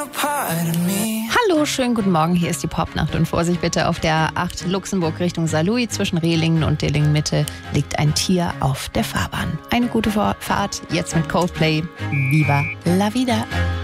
Hallo, schönen guten Morgen, hier ist die Popnacht und Vorsicht bitte, auf der 8 Luxemburg Richtung Saarlouis zwischen Rehlingen und Dillingen-Mitte liegt ein Tier auf der Fahrbahn. Eine gute Fahrt, jetzt mit Coldplay. Viva la vida!